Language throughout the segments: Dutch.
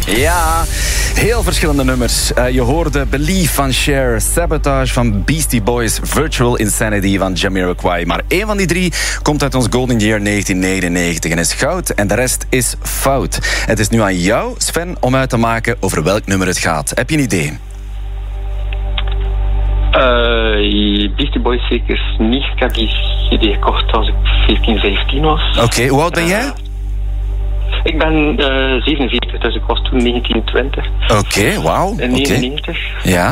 Ja, heel verschillende nummers. Je hoorde Believe van Cher, Sabotage van Beastie Boys, Virtual Insanity van Jamiroquai. Maar één van die drie komt uit ons Golden Year 1999 en is goud en de rest is fout. Het is nu aan jou, Sven, om uit te maken over welk nummer het gaat. Heb je een idee? Beastie Boys zeker niet. Ik heb die CD gekocht als ik 14, 15 was. Oké, hoe oud ben jij? Ik ben 47, dus ik was toen 1920. Oké, wauw. In 99. Ja.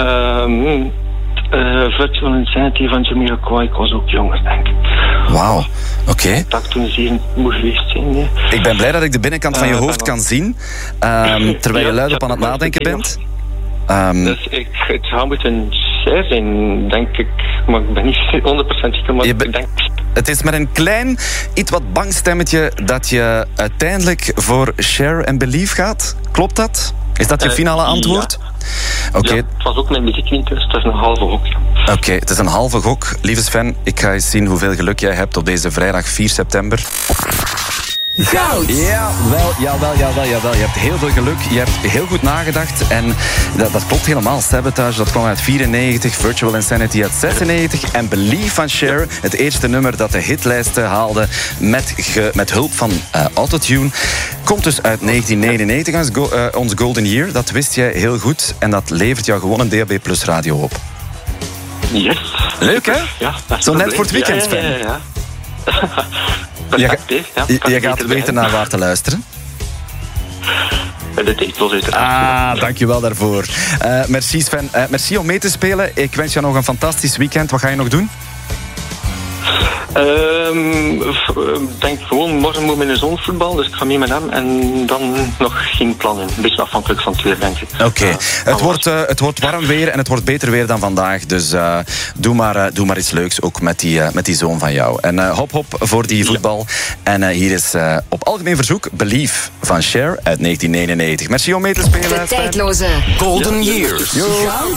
Virtual Insanity van Jamiroquai. Ik was ook jonger, denk ik. Wauw, oké. Dat ik toen 7 moest geweest zijn. Nee. Ik ben blij dat ik de binnenkant van je hoofd kan zien, terwijl je luidop aan het nadenken bent. Dus het zou moeten Cher zijn, denk ik. Maar ik ben niet 100% zeker, maar ik denk... Het is met een klein, iets wat bang stemmetje dat je uiteindelijk voor Cher en Believe gaat. Klopt dat? Is dat je finale antwoord? Ja. Oké. Ja, het was ook mijn muziek niet, dus het is een halve gok. Ja. Oké, het is een halve gok. Lieve Sven, ik ga eens zien hoeveel geluk jij hebt op deze vrijdag 4 september. Goud! Jawel. Je hebt heel veel geluk. Je hebt heel goed nagedacht. En dat klopt helemaal. Sabotage, dat kwam uit 94. Virtual Insanity uit 96. En Believe van Cher, het eerste nummer dat de hitlijsten haalde met hulp van Autotune, komt dus uit 1999 als ons Golden Year. Dat wist jij heel goed. En dat levert jou gewoon een DAB+ radio op. Yes. Leuk, hè? Ja, zo net voor het weekend, Sven. Ja. Je gaat weten naar waar te luisteren. De titels uiteraard. Dankjewel daarvoor. Merci Sven. Merci om mee te spelen. Ik wens jou nog een fantastisch weekend. Wat ga je nog doen? Ik denk gewoon, morgen moet mijn zoon voetbal, dus ik ga mee met hem en dan nog geen plannen. Een beetje afhankelijk van het weer, denk ik. Oké. Het wordt warm weer en het wordt beter weer dan vandaag, dus doe maar iets leuks ook met die zoon van jou. En hop voor die voetbal. En hier is op algemeen verzoek Believe van Cher uit 1999. Merci om mee te spelen. De tijdloze Golden Years.